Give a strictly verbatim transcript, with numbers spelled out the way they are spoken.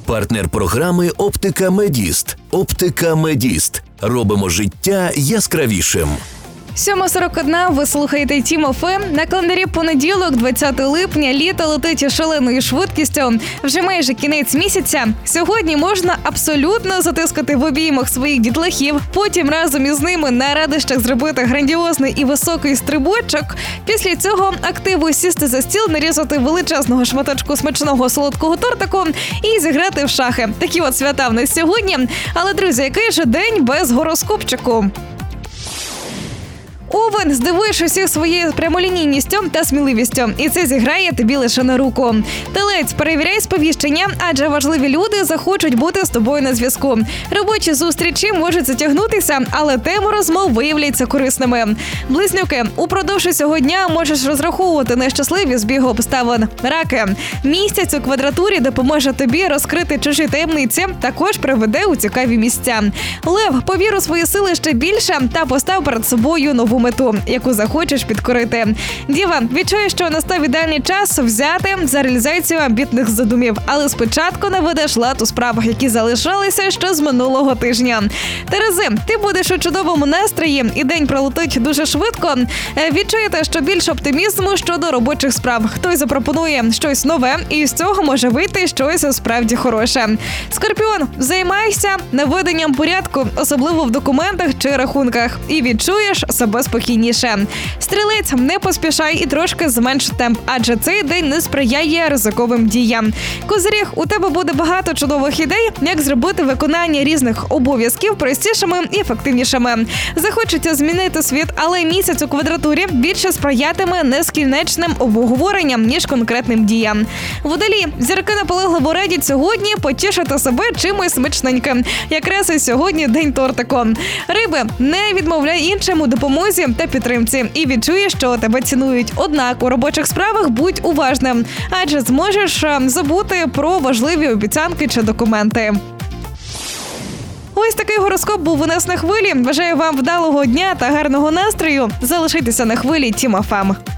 Партнер програми «Оптика Медіст». «Оптика Медіст». Робимо життя яскравішим. сьома сорок один, ви слухаєте Тім еф ем. На календарі понеділок, двадцяте липня, літо летить шаленою швидкістю. Вже майже кінець місяця. Сьогодні можна абсолютно затискати в обіймах своїх дітлахів, потім разом із ними на радощах зробити грандіозний і високий стрибочок. Після цього активу сісти за стіл, нарізати величезного шматочку смачного солодкого тортику і зіграти в шахи. Такі от свята в нас сьогодні. Але, друзі, який же день без гороскопчику? Овен, здивуєш усіх своєю прямолінійністю та сміливістю, і це зіграє тобі лише на руку. Телець, перевіряй сповіщення, адже важливі люди захочуть бути з тобою на зв'язку. Робочі зустрічі можуть затягнутися, але теми розмов виявляться корисними. Близнюки, упродовж усього дня можеш розраховувати на щасливі збіги обставин. Раки, місяць у квадратурі допоможе тобі розкрити чужі таємниці, також приведе у цікаві місця. Лев, повір у свої сили ще більше та постав перед собою нову мету, яку захочеш підкорити. Діва, відчуєш, що настав ідеальний час взяти за реалізацію амбітних задумів, але спочатку наведеш лад у справах, які залишалися ще з минулого тижня. Терези, ти будеш у чудовому настрої, і день пролетить дуже швидко. Відчуєте, що більше оптимізму щодо робочих справ. Хтось запропонує щось нове, і з цього може вийти щось справді хороше. Скорпіон, займайся наведенням порядку, особливо в документах чи рахунках, і відчуєш себе спокійніше. Стрілець, не поспішай і трошки зменш темп, адже цей день не сприяє ризиковим діям. Козиріг, у тебе буде багато чудових ідей, як зробити виконання різних обов'язків простішими і ефективнішими. Захочеться змінити світ, але місяць у квадратурі більше сприятиме нескінченним обговоренням, ніж конкретним діям. Водолій, зірки наполегливо радять сьогодні потішити себе чимось смачненьким. Якраз і сьогодні день тортику. Риби, не відмовляй іншим у допомозі та підтримці і відчуєш, що тебе цінують. Однак у робочих справах будь уважним, адже зможеш забути про важливі обіцянки чи документи. Ось такий гороскоп був у нас на хвилі. Бажаю вам вдалого дня та гарного настрою. Залишайтеся на хвилі Тім еф ем.